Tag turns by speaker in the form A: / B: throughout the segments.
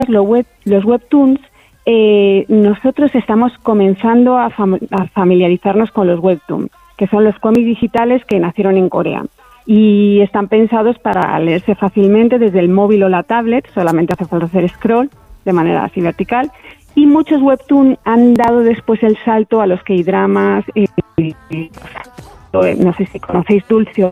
A: los webtoons, nosotros estamos comenzando a familiarizarnos con los webtoons, que son los cómics digitales que nacieron en Corea. Y están pensados para leerse fácilmente desde el móvil o la tablet, solamente hace falta hacer scroll de manera así vertical. Y muchos webtoons han dado después el salto a los K-dramas, no sé si conocéis Dulce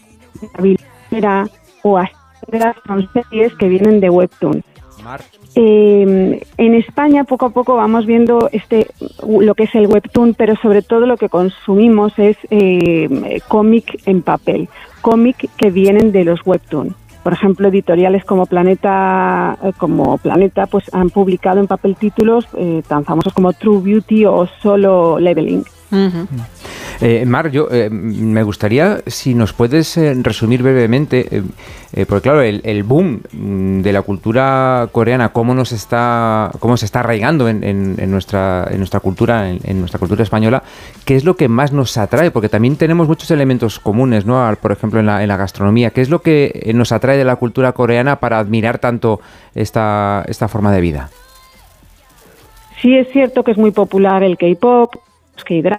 A: o Astera, son series que vienen de webtoons. En España poco a poco vamos viendo lo que es el webtoon, pero sobre todo lo que consumimos es cómic en papel, cómic que vienen de los webtoon. Por ejemplo, editoriales como Planeta, pues han publicado en papel títulos tan famosos como True Beauty o Solo Leveling.
B: Uh-huh. Mar, yo me gustaría si nos puedes resumir brevemente, porque claro, el boom de la cultura coreana, cómo se está arraigando en nuestra cultura, en nuestra cultura española, ¿qué es lo que más nos atrae? Porque también tenemos muchos elementos comunes, ¿no? Por ejemplo, en la gastronomía. ¿Qué es lo que nos atrae de la cultura coreana para admirar tanto esta forma de vida?
A: Sí, es cierto que es muy popular el K-pop, los K-dramas,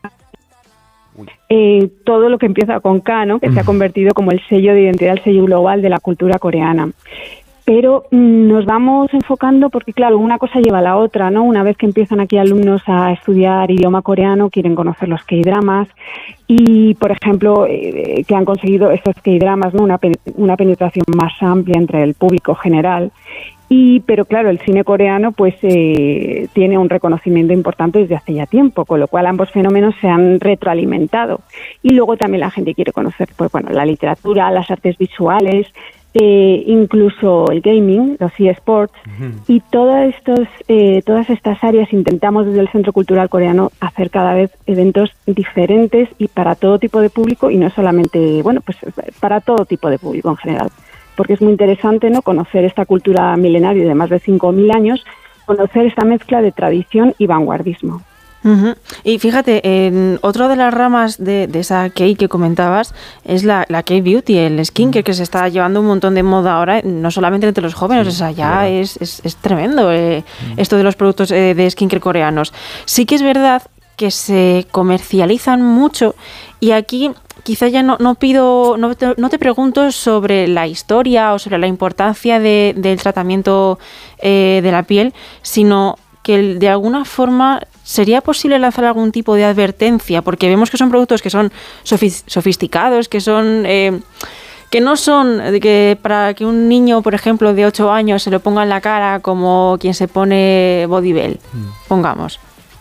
A: todo lo que empieza con K, ¿no? Que se ha convertido como el sello de identidad, el sello global de la cultura coreana. Pero nos vamos enfocando porque, claro, una cosa lleva a la otra, ¿no? Una vez que empiezan aquí alumnos a estudiar idioma coreano, quieren conocer los K-dramas y, por ejemplo, que han conseguido estos K-dramas, ¿no? Una penetración más amplia entre el público general. Pero claro, el cine coreano pues tiene un reconocimiento importante desde hace ya tiempo, con lo cual ambos fenómenos se han retroalimentado. Y luego también la gente quiere conocer pues bueno, la literatura, las artes visuales, incluso el gaming, los eSports, y todas estas áreas intentamos desde el Centro Cultural Coreano hacer cada vez eventos diferentes y para todo tipo de público, y no solamente, bueno, pues para todo tipo de público en general. Porque es muy interesante, ¿no?, conocer esta cultura milenaria de más de 5.000 años, conocer esta mezcla de tradición y vanguardismo.
C: Uh-huh. Y fíjate, otra de las ramas de esa K que comentabas es la K-beauty, el skincare, que se está llevando un montón de moda ahora, no solamente entre los jóvenes, o sea, ya es tremendo esto de los productos de skincare coreanos. Sí que es verdad que se comercializan mucho y aquí quizá ya no te pregunto sobre la historia o sobre la importancia del tratamiento de la piel, sino que de alguna forma sería posible lanzar algún tipo de advertencia, porque vemos que son productos que son sofisticados, que son que no son que para que un niño, por ejemplo, de 8 años se lo ponga en la cara como quien se pone Bodybell, pongamos.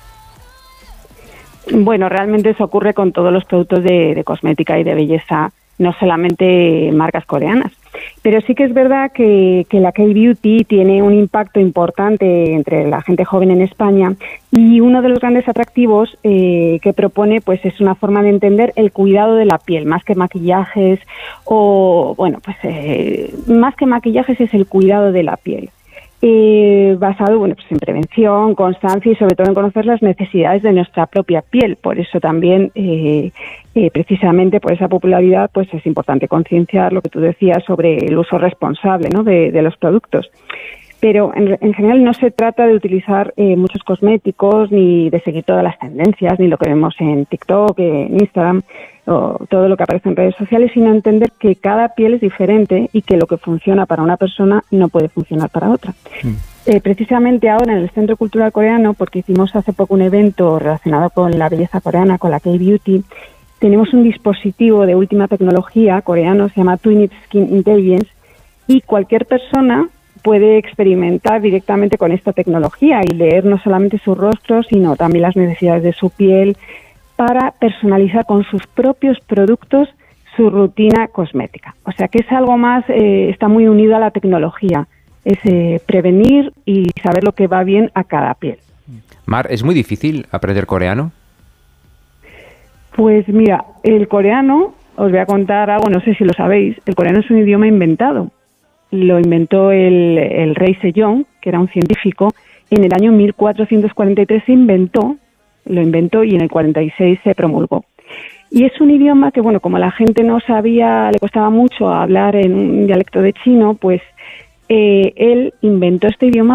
A: Bueno, realmente eso ocurre con todos los productos de cosmética y de belleza, no solamente marcas coreanas. Pero sí que es verdad que la K-beauty tiene un impacto importante entre la gente joven en España, y uno de los grandes atractivos que propone pues es una forma de entender el cuidado de la piel, más que maquillajes más que maquillajes es el cuidado de la piel. Basado pues en prevención, constancia y sobre todo en conocer las necesidades de nuestra propia piel. Por eso también, precisamente por esa popularidad, pues es importante concienciar lo que tú decías sobre el uso responsable, ¿no?, de los productos. Pero en general no se trata de utilizar muchos cosméticos, ni de seguir todas las tendencias, ni lo que vemos en TikTok, en Instagram, o todo lo que aparece en redes sociales, sino entender que cada piel es diferente y que lo que funciona para una persona no puede funcionar para otra. Precisamente ahora en el Centro Cultural Coreano, porque hicimos hace poco un evento relacionado con la belleza coreana, con la K-beauty, tenemos un dispositivo de última tecnología coreano, se llama Twinit Skin Intelligence, y cualquier persona puede experimentar directamente con esta tecnología y leer no solamente su rostro, sino también las necesidades de su piel, para personalizar con sus propios productos su rutina cosmética. O sea que es algo más, está muy unido a la tecnología, es prevenir y saber lo que va bien a cada piel.
B: Mar, ¿es muy difícil aprender coreano?
A: Pues mira, el coreano, os voy a contar algo, no sé si lo sabéis, el coreano es un idioma inventado. Lo inventó el rey Sejong, que era un científico. En el año 1443 lo inventó y en el 46 se promulgó. Y es un idioma que, bueno, como la gente no sabía, le costaba mucho hablar en un dialecto de chino, pues él inventó este idioma